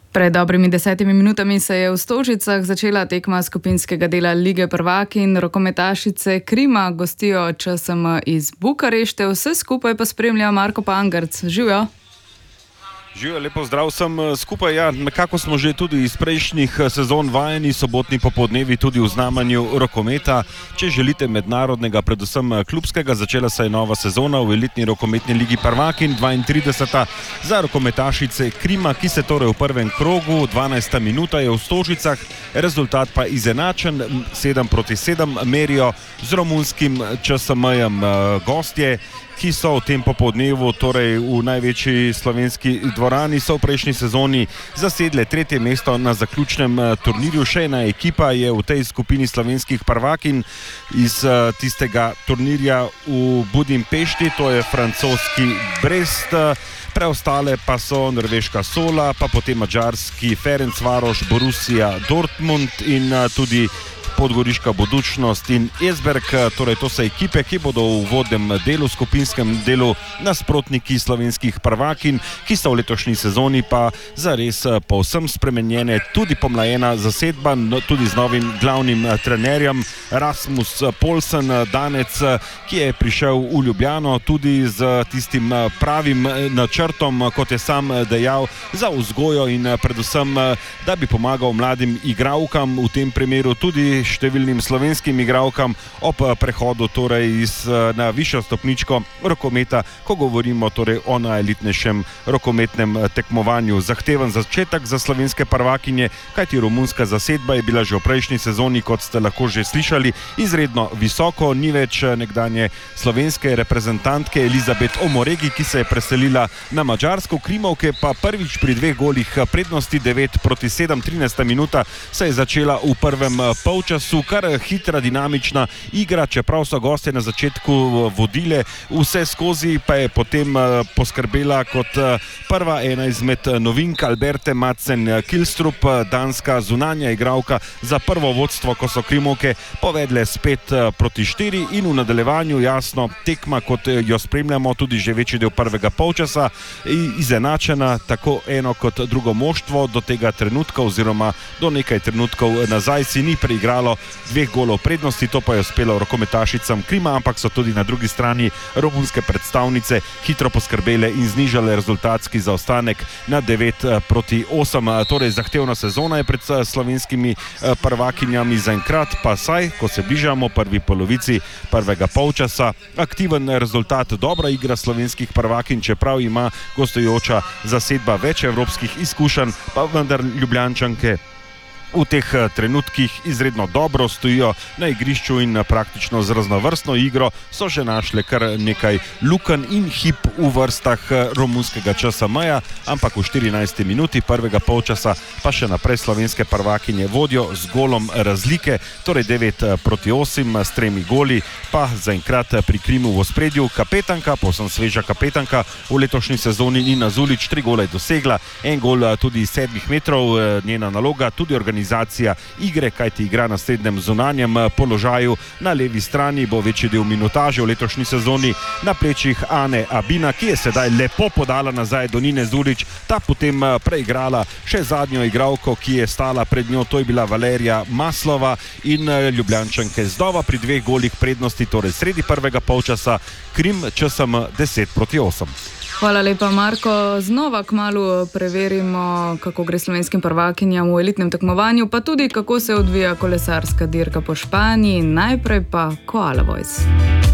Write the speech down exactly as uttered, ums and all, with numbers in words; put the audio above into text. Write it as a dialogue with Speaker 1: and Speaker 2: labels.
Speaker 1: Pred dobrimi desetimi minutami se je v Stožicah začela tekma skupinskega dela Lige prvakinj. Rokometašice Krima gostijo Č S M iz Bukarešte, vse skupaj pa spremlja Marko Pangerc. Živjo!
Speaker 2: Živijo, lepo zdrav sem skupaj. Ja, nekako smo že tudi iz prejšnjih sezon vajeni, sobotni popoldnevi tudi v znamenju rokometa. Če želite mednarodnega, predvsem klubskega, začela se je nova sezona v elitni rokometni ligi prvakinj, dvaintrideseta za rokometašice Krima, ki se torej v prvem krogu, dvanajsta minuta je v Stožicah, rezultat pa izenačen, sedem proti sedem merijo z romunskim Č S M-jem gostje, ki so v tem popoldnevu, torej v največji slovenski dvorani, so v prejšnji sezoni zasedle tretje mesto na zaključnem turnirju. Še ena ekipa je v tej skupini slovenskih prvakinj iz tistega turnirja v Budimpešti, to je francoski Brest. Preostale pa so norveška Sola, pa potem madžarski Ferencvaroš, Borussia Dortmund in tudi Podgoriška Budućnost in Esberg. Torej to so ekipe, ki bodo v uvodnem delu, skupinskem delu nasprotniki slovenskih prvakinj, ki so v letošnji sezoni pa zares povsem spremenjene, tudi pomlajena zasedba, tudi z novim glavnim trenerjem Rasmus Poulsen, Danec, ki je prišel v Ljubljano tudi z tistim pravim načrtom, kot je sam dejal, za vzgojo in predvsem, da bi pomagal mladim igralkam, v tem primeru tudi številnim slovenskim igralkam ob prehodu torej iz, na višjo stopničko rokometa, ko govorimo torej o najelitnejšem rokometnem tekmovanju. Zahteven začetek za slovenske prvakinje, kajti romunska zasedba je bila že v prejšnji sezoni, kot ste lahko že slišali, izredno visoko. Ni več nekdanje slovenske reprezentantke Elizabeth Omoregi, ki se je preselila na Madžarsko. Krimovke pa prvič pri dveh golih prednosti, devet proti sedem, trinajsta minuta se je začela v prvem polčasu, kar hitra, dinamična igra, čeprav so gostje na začetku vodile vse skozi, pa je potem poskrbela kot prva ena izmed novink Alberte Madsen-Kilstrup, danska zunanja igralka, za prvo vodstvo, ko so Krimovke povedle spet proti štiri in v nadaljevanju jasno tekma, kot jo spremljamo tudi že večji del prvega polčasa, izenačena, tako eno kot drugo moštvo do tega trenutka oziroma do nekaj trenutkov nazaj si ni preigralo dveh golov prednosti, to pa je uspelo rokometašicam Krima, ampak so tudi na drugi strani romunske predstavnice hitro poskrbele in znižale rezultatski zaostanek na devet proti osem. Torej zahtevna sezona je pred slovenskimi prvakinjami, zaenkrat pa saj, ko se bližamo prvi polovici prvega polčasa, aktiven rezultat, dobra igra slovenskih prvakinj, čeprav ima gostujoča zasedba več evropskih izkušenj, pa vendar Ljubljančanke v teh trenutkih izredno dobro stojijo na igrišču in praktično z raznovrstno igro so že našle kar nekaj lukenj in hip v vrstah romunskega Č S M-ja, ampak v štirinajsti minuti prvega polčasa pa še naprej slovenske prvakinje vodijo z golom razlike, torej devet proti osem s tremi goli, pa zaenkrat pri Krimu v ospredju kapetanka, povsem sveža kapetanka v letošnji sezoni Nina Zulić, tri gole je dosegla, en gol tudi iz sedmih metrov, njena naloga tudi organizacija organizacija igre, kajti igra na srednjem zunanjem položaju, na levi strani bo večji del minutaže v letošnji sezoni na plečih Ane Abina, ki je sedaj lepo podala nazaj do Nine Zulić, ta potem preigrala še zadnjo igralko, ki je stala pred njo, to je bila Valerija Maslova in Ljubljančanke zdova pri dveh golih prednosti, torej sredi prvega polčasa Krim Č S M deset proti osem.
Speaker 1: Hvala lepa, Marko. Znova kmalu preverimo, kako gre slovenskim prvakinjam v elitnem tekmovanju, pa tudi kako se odvija kolesarska dirka po Španiji. Najprej pa Koala Voice.